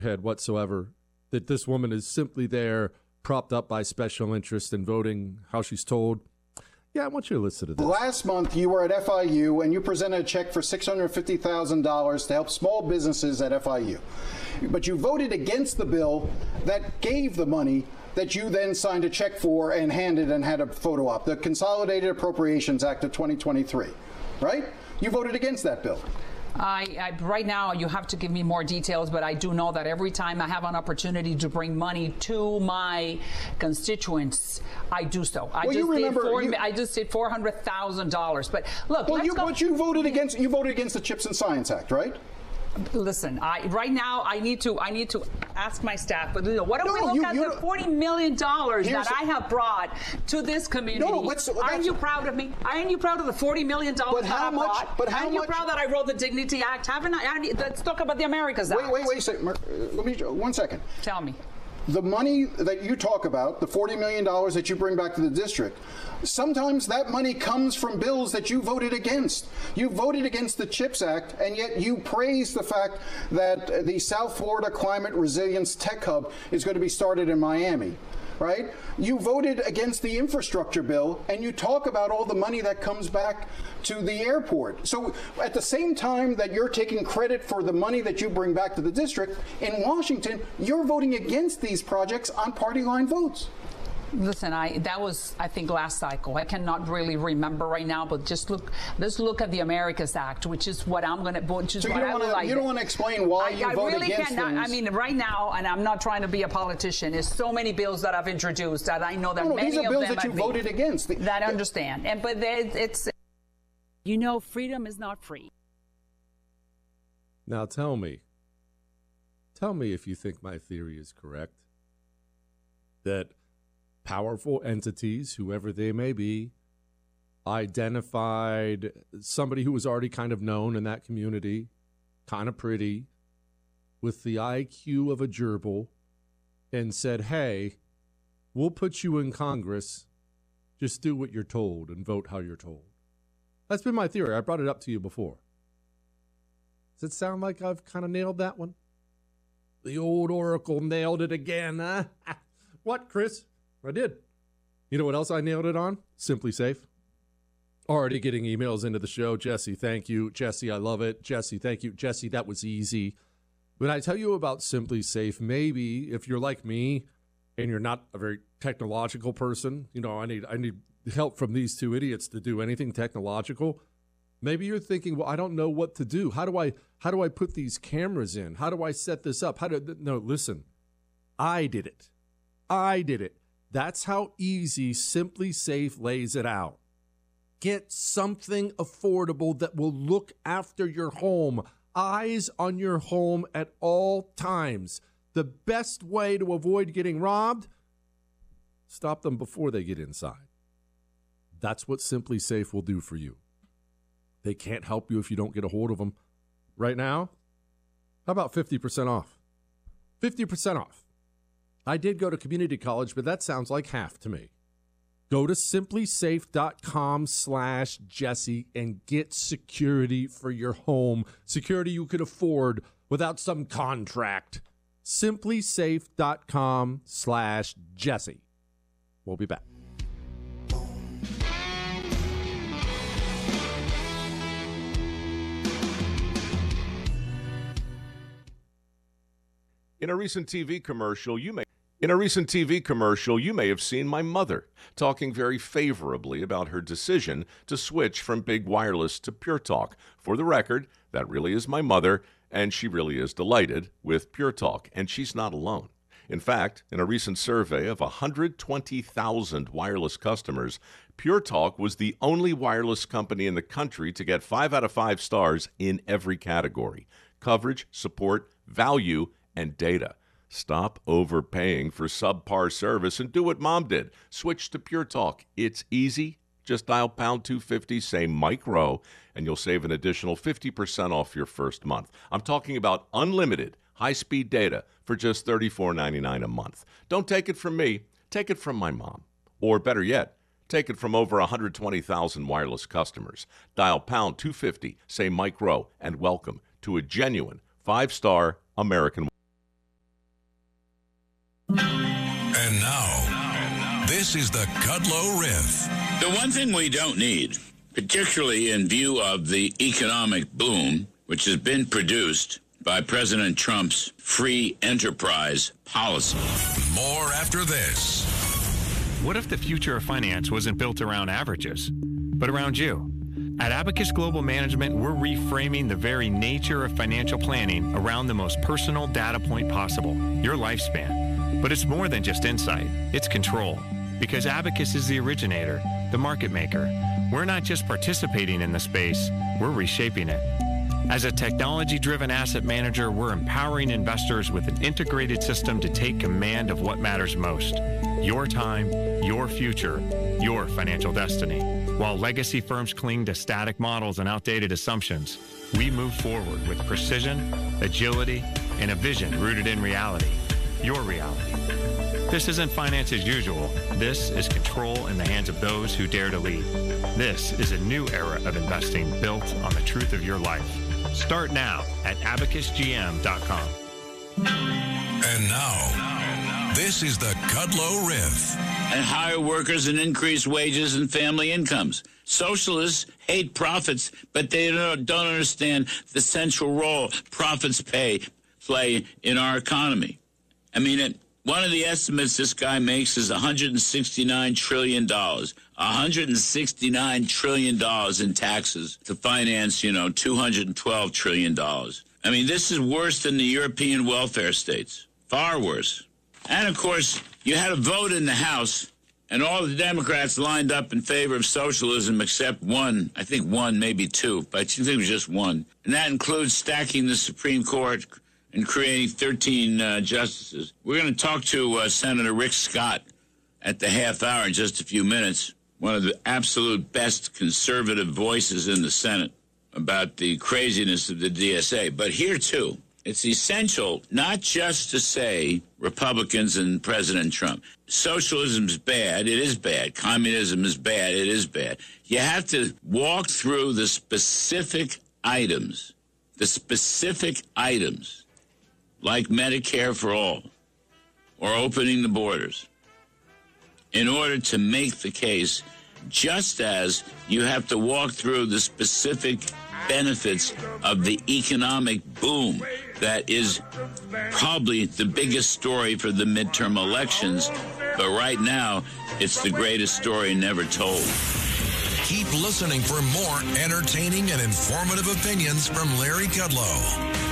head whatsoever that this woman is simply there propped up by special interest and voting how she's told. Yeah, I want you to listen to this. Last month, you were at FIU and you presented a check for $650,000 to help small businesses at FIU. But you voted against the bill that gave the money that you then signed a check for and handed and had a photo op, the Consolidated Appropriations Act of 2023, right? You voted against that bill. Right now, you have to give me more details, but I do know that every time I have an opportunity to bring money to my constituents, I do so. I just did $400,000. But look, but you voted against the Chips and Science Act, right? Listen, right now I need to ask my staff. But what do we look at the $40 million that I have brought to this community? Aren't you proud of me? Aren't you proud of the $40 million that I brought? Aren't you proud that I wrote the Dignity Act? Haven't I? Let's talk about the Americas Act. Wait a second. Let me 1 second. Tell me. The money that you talk about, the $40 million that you bring back to the district, sometimes that money comes from bills that you voted against. You voted against the CHIPS Act, and yet you praise the fact that the South Florida Climate Resilience Tech Hub is going to be started in Miami. Right? You voted against the infrastructure bill, and you talk about all the money that comes back to the airport. So at the same time that you're taking credit for the money that you bring back to the district, in Washington, you're voting against these projects on party line votes. Listen, that was, I think, last cycle. I cannot really remember right now, but let's look at the Americas Act, which is what I'm going to, so you don't want to explain why you vote really against cannot, things. I mean, right now, and I'm not trying to be a politician, there's so many bills that I've introduced that I know that many these are of bills them that you voted against. That I understand. But it's, freedom is not free. Now tell me if you think my theory is correct, that powerful entities, whoever they may be, identified somebody who was already kind of known in that community, kind of pretty, with the IQ of a gerbil, and said, hey, we'll put you in Congress. Just do what you're told and vote how you're told. That's been my theory. I brought it up to you before. Does it sound like I've kind of nailed that one? The old Oracle nailed it again, huh? What, Chris? I did. You know what else I nailed it on? Simply Safe. Already getting emails into the show. Jesse, thank you. Jesse, I love it. Jesse, thank you. Jesse, that was easy. When I tell you about Simply Safe, maybe if you're like me and you're not a very technological person, I need help from these two idiots to do anything technological. Maybe you're thinking, well, I don't know what to do. How do I put these cameras in? How do I set this up? No, listen. I did it. That's how easy Simply Safe lays it out. Get something affordable that will look after your home. Eyes on your home at all times. The best way to avoid getting robbed, stop them before they get inside. That's what Simply Safe will do for you. They can't help you if you don't get a hold of them. Right now, how about 50% off? 50% off. I did go to community college, but that sounds like half to me. Go to simplysafe.com/Jesse and get security for your home. Security you could afford without some contract. Simplysafe.com/Jesse. We'll be back. In a recent TV commercial, you may have seen my mother talking very favorably about her decision to switch from big wireless to Pure Talk. For the record, that really is my mother, and she really is delighted with Pure Talk, and she's not alone. In fact, in a recent survey of 120,000 wireless customers, Pure Talk was the only wireless company in the country to get 5 out of 5 stars in every category: coverage, support, value, and data. Stop overpaying for subpar service and do what Mom did. Switch to Pure Talk. It's easy. Just dial pound 250, say Mike Rowe, and you'll save an additional 50% off your first month. I'm talking about unlimited high-speed data for just $34.99 a month. Don't take it from me. Take it from my mom. Or better yet, take it from over 120,000 wireless customers. Dial pound 250, say Mike Rowe, and welcome to a genuine 5-star American And now, this is the Kudlow Riff. The one thing we don't need, particularly in view of the economic boom, which has been produced by President Trump's free enterprise policy. More after this. What if the future of finance wasn't built around averages, but around you? At Abacus Global Management, we're reframing the very nature of financial planning around the most personal data point possible, your lifespan. But it's more than just insight, it's control. Because Abacus is the originator, the market maker. We're not just participating in the space, we're reshaping it. As a technology-driven asset manager, we're empowering investors with an integrated system to take command of what matters most. Your time, your future, your financial destiny. While legacy firms cling to static models and outdated assumptions, we move forward with precision, agility, and a vision rooted in reality. Your reality. This isn't finance as usual. This is control in the hands of those who dare to lead. This is a new era of investing built on the truth of your life. Start now at abacusgm.com. And now, this is the Kudlow Riff. And higher workers and increased wages and family incomes. Socialists hate profits, but they don't understand the central role profits play in our economy. I mean, one of the estimates this guy makes is $169 trillion. $169 trillion in taxes to finance, $212 trillion. I mean, this is worse than the European welfare states. Far worse. And, of course, you had a vote in the House, and all the Democrats lined up in favor of socialism except one, I think one, maybe two, but I think it was just one. And that includes stacking the Supreme Court and creating 13 justices. We're going to talk to Senator Rick Scott at the half hour in just a few minutes, one of the absolute best conservative voices in the Senate about the craziness of the DSA. But here, too, it's essential not just to say Republicans and President Trump. Socialism's bad. It is bad. Communism is bad. It is bad. You have to walk through the specific items, like Medicare for all or opening the borders, in order to make the case, just as you have to walk through the specific benefits of the economic boom that is probably the biggest story for the midterm elections, but right now it's the greatest story never told. Keep listening for more entertaining and informative opinions from Larry Kudlow.